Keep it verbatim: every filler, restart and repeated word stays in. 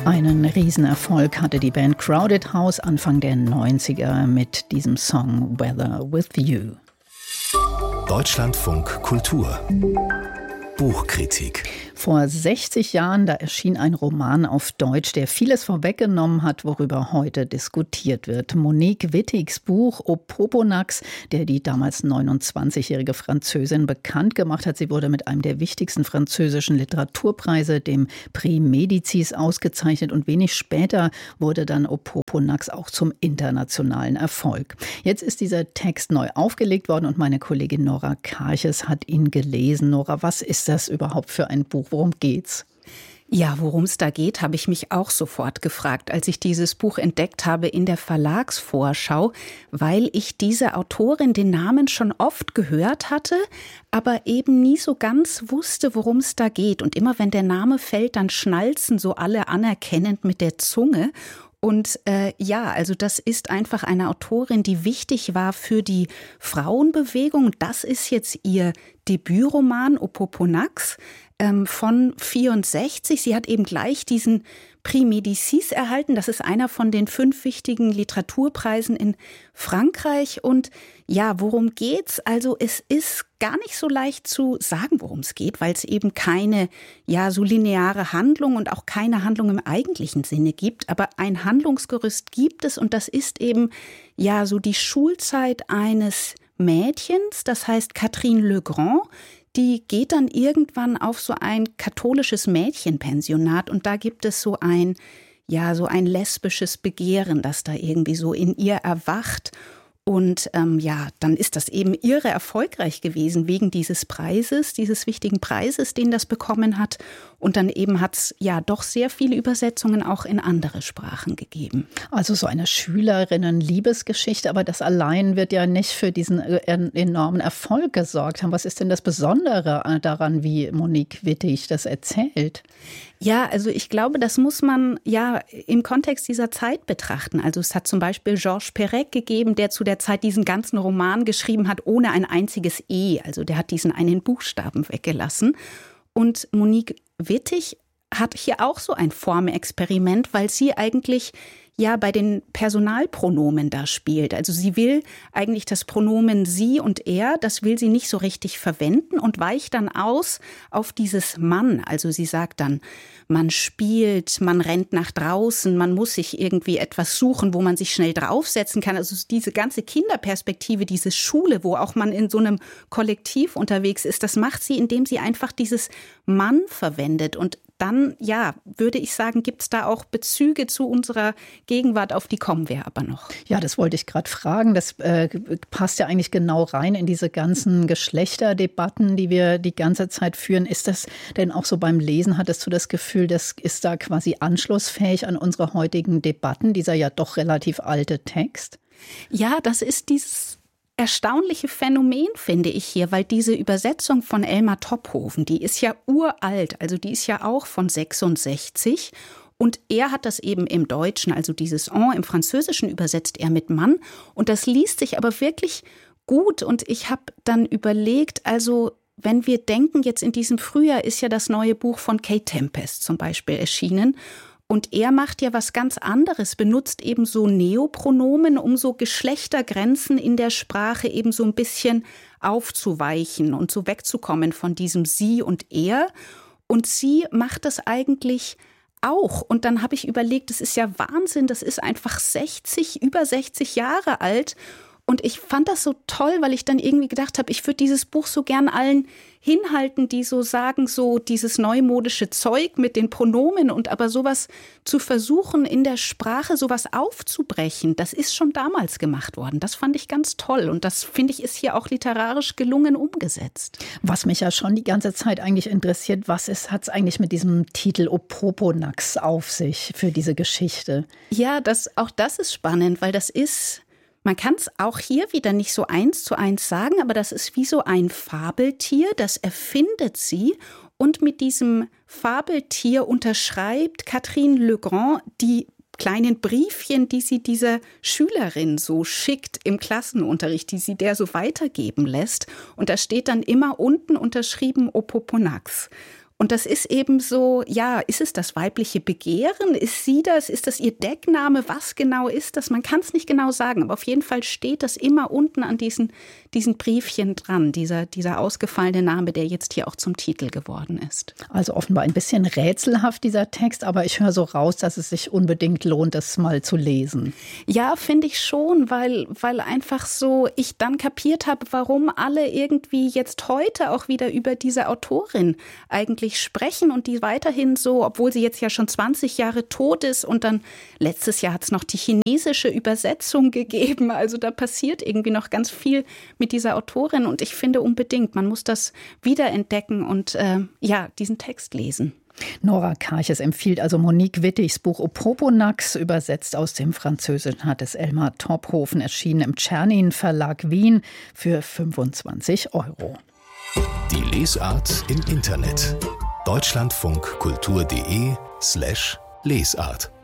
Einen Riesenerfolg hatte die Band Crowded House Anfang der neunziger mit diesem Song Weather with You. Deutschlandfunk Kultur. Buchkritik. Vor sechzig Jahren, da erschien ein Roman auf Deutsch, der vieles vorweggenommen hat, worüber heute diskutiert wird. Monique Wittigs Buch Opoponax, der die damals neunundzwanzigjährige Französin bekannt gemacht hat. Sie wurde mit einem der wichtigsten französischen Literaturpreise, dem Prix Médicis, ausgezeichnet. Und wenig später wurde dann Opoponax auch zum internationalen Erfolg. Jetzt ist dieser Text neu aufgelegt worden und meine Kollegin Nora Karches hat ihn gelesen. Nora, was ist das überhaupt für ein Buch? Worum geht's? Ja, worum es da geht, habe ich mich auch sofort gefragt, als ich dieses Buch entdeckt habe in der Verlagsvorschau, weil ich diese Autorin den Namen schon oft gehört hatte, aber eben nie so ganz wusste, worum es da geht. Und immer wenn der Name fällt, dann schnalzen so alle anerkennend mit der Zunge. Und äh, ja, also das ist einfach eine Autorin, die wichtig war für die Frauenbewegung. Das ist jetzt ihr Debütroman Opoponax ähm, von vierundsechzig. Sie hat eben gleich diesen Prix Médicis erhalten. Das ist einer von den fünf wichtigen Literaturpreisen in Frankreich. Und ja, worum geht's? Also es ist gar nicht so leicht zu sagen, worum es geht, weil es eben keine ja so lineare Handlung und auch keine Handlung im eigentlichen Sinne gibt. Aber ein Handlungsgerüst gibt es und das ist eben ja so die Schulzeit eines Mädchens, das heißt Catherine Legrand. Die geht dann irgendwann auf so ein katholisches Mädchenpensionat und da gibt es so ein, ja, so ein lesbisches Begehren, das da irgendwie so in ihr erwacht. Und ähm, ja, dann ist das eben irre erfolgreich gewesen wegen dieses Preises, dieses wichtigen Preises, den das bekommen hat. Und dann eben hat es ja doch sehr viele Übersetzungen auch in andere Sprachen gegeben. Also so eine Schülerinnen-Liebesgeschichte, aber das allein wird ja nicht für diesen enormen Erfolg gesorgt haben. Was ist denn das Besondere daran, wie Monique Wittig das erzählt? Ja, also ich glaube, das muss man ja im Kontext dieser Zeit betrachten. Also es hat zum Beispiel Georges Perec gegeben, der zu der Zeit diesen ganzen Roman geschrieben hat, ohne ein einziges E. Also der hat diesen einen Buchstaben weggelassen. Und Monique Wittig hat hier auch so ein Formexperiment, weil sie eigentlich ja bei den Personalpronomen da spielt. Also sie will eigentlich das Pronomen sie und er, das will sie nicht so richtig verwenden und weicht dann aus auf dieses Mann. Also sie sagt dann, man spielt, man rennt nach draußen, man muss sich irgendwie etwas suchen, wo man sich schnell draufsetzen kann. Also diese ganze Kinderperspektive, diese Schule, wo auch man in so einem Kollektiv unterwegs ist, das macht sie, indem sie einfach dieses Mann verwendet. Und dann, ja, würde ich sagen, gibt es da auch Bezüge zu unserer Gegenwart, auf die kommen wir aber noch. Ja, das wollte ich gerade fragen. Das äh, passt ja eigentlich genau rein in diese ganzen Geschlechterdebatten, die wir die ganze Zeit führen. Ist das denn auch so beim Lesen, hattest du das Gefühl, das ist da quasi anschlussfähig an unsere heutigen Debatten, dieser ja doch relativ alte Text? Ja, das ist dieses erstaunliche Phänomen, finde ich hier, weil diese Übersetzung von Elmar Topphoven, die ist ja uralt, also die ist ja auch von sechsundsechzig und er hat das eben im Deutschen, also dieses En, im Französischen übersetzt er mit Mann und das liest sich aber wirklich gut und ich habe dann überlegt, also wenn wir denken, jetzt in diesem Frühjahr ist ja das neue Buch von Kate Tempest zum Beispiel erschienen. Und er macht ja was ganz anderes, benutzt eben so Neopronomen, um so Geschlechtergrenzen in der Sprache eben so ein bisschen aufzuweichen und so wegzukommen von diesem Sie und Er. Und sie macht das eigentlich auch. Und dann habe ich überlegt, das ist ja Wahnsinn, das ist einfach sechzig, über sechzig Jahre alt. Und ich fand das so toll, weil ich dann irgendwie gedacht habe, ich würde dieses Buch so gern allen hinhalten, die so sagen, so dieses neumodische Zeug mit den Pronomen und aber sowas zu versuchen, in der Sprache sowas aufzubrechen. Das ist schon damals gemacht worden. Das fand ich ganz toll und das, finde ich, ist hier auch literarisch gelungen umgesetzt. Was mich ja schon die ganze Zeit eigentlich interessiert, was hat es eigentlich mit diesem Titel Opoponax auf sich für diese Geschichte? Ja, das, auch das ist spannend, weil das ist... Man kann es auch hier wieder nicht so eins zu eins sagen, aber das ist wie so ein Fabeltier, das erfindet sie. Und mit diesem Fabeltier unterschreibt Catherine Legrand die kleinen Briefchen, die sie dieser Schülerin so schickt im Klassenunterricht, die sie der so weitergeben lässt. Und da steht dann immer unten unterschrieben Opoponax. Und das ist eben so, ja, ist es das weibliche Begehren? Ist sie das? Ist das ihr Deckname? Was genau ist das? Man kann es nicht genau sagen, aber auf jeden Fall steht das immer unten an diesen, diesen Briefchen dran, dieser, dieser ausgefallene Name, der jetzt hier auch zum Titel geworden ist. Also offenbar ein bisschen rätselhaft, dieser Text, aber ich höre so raus, dass es sich unbedingt lohnt, das mal zu lesen. Ja, finde ich schon, weil, weil einfach so ich dann kapiert habe, warum alle irgendwie jetzt heute auch wieder über diese Autorin eigentlich sprechen und die weiterhin so, obwohl sie jetzt ja schon zwanzig Jahre tot ist und dann letztes Jahr hat es noch die chinesische Übersetzung gegeben. Also da passiert irgendwie noch ganz viel mit dieser Autorin und ich finde unbedingt, man muss das wiederentdecken und äh, ja, diesen Text lesen. Nora Karches empfiehlt also Monique Wittigs Buch Opoponax, übersetzt aus dem Französischen hat es Elmar Tophofen, erschienen im Czernin Verlag Wien für fünfundzwanzig Euro. Die Lesart im Internet. deutschlandfunkkultur.de slash Lesart